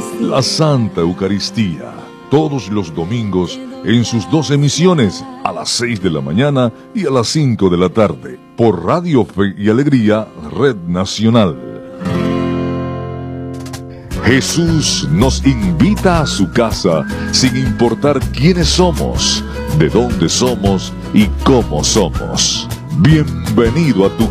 La Santa Eucaristía, todos los domingos en sus 2 emisiones, a las 6 de la mañana y a las 5 de la tarde, por Radio Fe y Alegría, Red Nacional. Jesús nos invita a su casa sin importar quiénes somos, de dónde somos y cómo somos. Bienvenido a tu